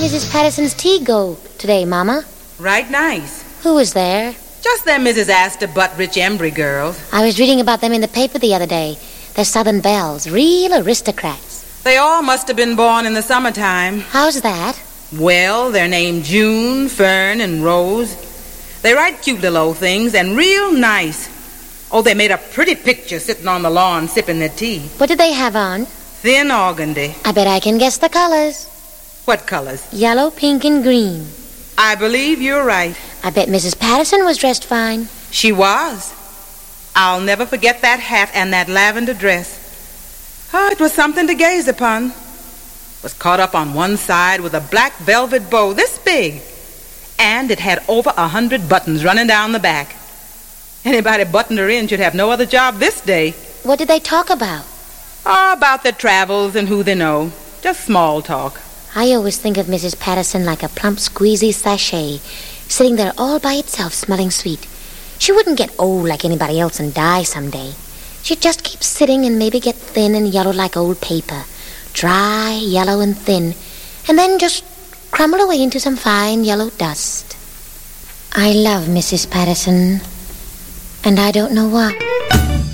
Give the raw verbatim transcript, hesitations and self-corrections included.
Missus Patterson's tea go today, Mama? Right nice. Who was there? Just them Missus Astor Butt-Rich Embry girls. I was reading about them in the paper the other day. They're Southern belles, real aristocrats. They all must have been born in the summertime. How's that? Well, they're named June, Fern, and Rose. They write cute little old things and real nice. Oh, they made a pretty picture sitting on the lawn sipping their tea. What did they have on? Thin organdy. I bet I can guess the colors. What colors? Yellow, pink, and green. I believe you're right. I bet Missus Patterson was dressed fine. She was. I'll never forget that hat and that lavender dress. Oh, it was something to gaze upon. Was caught up on one side with a black velvet bow this big. And it had over a hundred buttons running down the back. Anybody buttoned her in should have no other job this day. What did they talk about? Oh, about their travels and who they know. Just small talk. I always think of Missus Patterson like a plump, squeezy sachet, sitting there all by itself, smelling sweet. She wouldn't get old like anybody else and die someday. She'd just keep sitting and maybe get thin and yellow like old paper. Dry, yellow, and thin. And then just crumble away into some fine yellow dust. I love Missus Patterson. And I don't know why.